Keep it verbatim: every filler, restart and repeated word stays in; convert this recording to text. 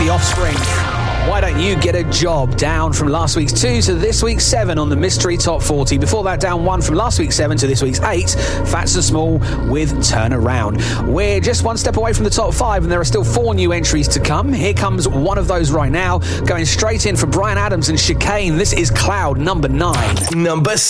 The Offspring. Why don't you get a job? Down from last week's two to this week's seven on the Mystery Top forty. Before that, down one from last week's seven to this week's eight. Fats and Small with Turn Around. We're just one step away from the top five, and there are still four new entries to come. Here comes one of those right now, going straight in for Bryan Adams and Chicane. This is Cloud, number nine. Number six.